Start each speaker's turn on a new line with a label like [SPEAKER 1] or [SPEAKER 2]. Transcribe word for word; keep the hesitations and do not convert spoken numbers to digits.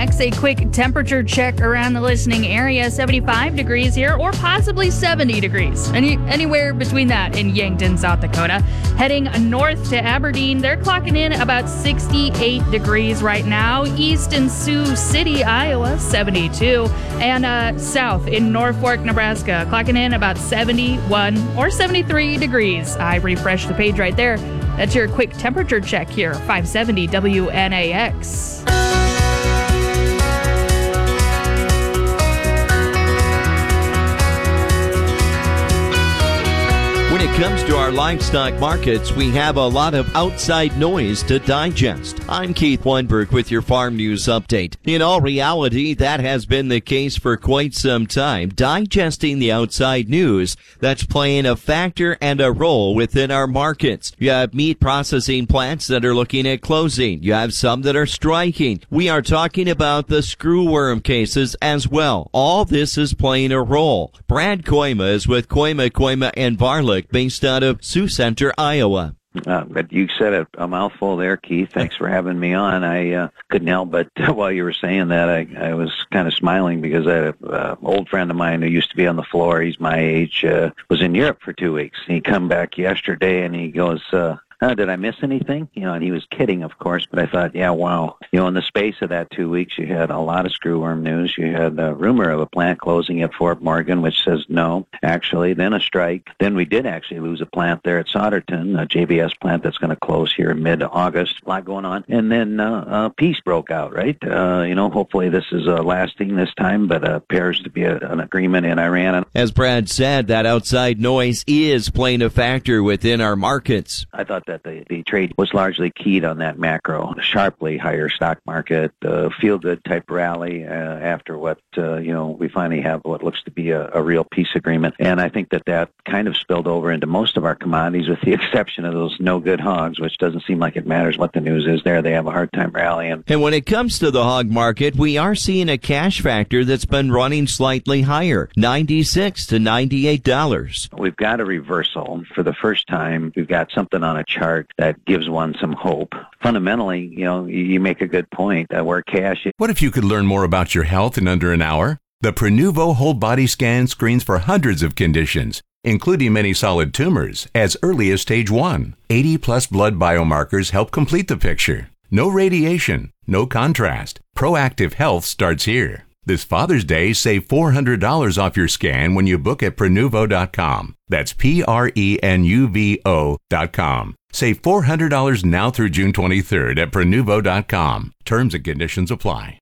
[SPEAKER 1] X. A quick temperature check around the listening area. seventy-five degrees here, or possibly seventy degrees. Any Anywhere between that in Yankton, South Dakota. Heading north to Aberdeen, they're clocking in about sixty-eight degrees right now. East in Sioux City, Iowa, seventy-two. And uh, south in Norfolk, Nebraska, clocking in about seventy-one or seventy-three degrees. I refreshed the page right there. That's your quick temperature check here, five seventy W N A X.
[SPEAKER 2] When it comes to our livestock markets, we have a lot of outside noise to digest. I'm Keith Weinberg with your Farm News Update. In all reality, that has been the case for quite some time. Digesting the outside news that's playing a factor and a role within our markets. You have meat processing plants that are looking at closing. You have some that are striking. We are talking about the screwworm cases as well. All this is playing a role. Brad Koima is with Koima, Koima and Varlick, based out of Sioux Center, Iowa.
[SPEAKER 3] Uh, but you said a, a mouthful there, Keith. Thanks for having me on. I uh, couldn't help but uh, while you were saying that, I, I was kind of smiling because I had an uh, old friend of mine who used to be on the floor. He's my age, uh, was in Europe for two weeks. He come back yesterday and he goes, uh, Uh, did I miss anything? You know, and he was kidding, of course, but I thought, yeah, wow. You know, in the space of that two weeks, you had a lot of screwworm news. You had a rumor of a plant closing at Fort Morgan, which says no, actually, then a strike. Then we did actually lose a plant there at Solderton, a J B S plant that's going to close here in mid-August. A lot going on. And then uh, uh, peace broke out, right? Uh, you know, hopefully this is uh, lasting this time, but uh, appears to be a, an agreement in Iran.
[SPEAKER 2] As Brad said, that outside noise is playing a factor within our markets.
[SPEAKER 3] I thought that the, the trade was largely keyed on that macro, sharply higher stock market, uh, feel-good type rally uh, after what, uh, you know, we finally have what looks to be a, a real peace agreement. And I think that that kind of spilled over into most of our commodities with the exception of those no-good hogs, which doesn't seem like it matters what the news is there. They have a hard time rallying.
[SPEAKER 2] And when it comes to the hog market, we are seeing a cash factor that's been running slightly higher, ninety-six to ninety-eight dollars.
[SPEAKER 3] We've got a reversal. For the first time, we've got something on a chart that gives one some hope. Fundamentally, you know, you make a good point that where cash is.
[SPEAKER 4] What if you could learn more about your health in under an hour? The Prenuvo Whole Body Scan screens for hundreds of conditions, including many solid tumors, as early as stage one. eighty plus blood biomarkers help complete the picture. No radiation, no contrast. Proactive health starts here. This Father's Day, save four hundred dollars off your scan when you book at Prenuvo dot com. That's P R E N U V O dot com. Save four hundred dollars now through June twenty-third at Prenuvo dot com. Terms and conditions apply.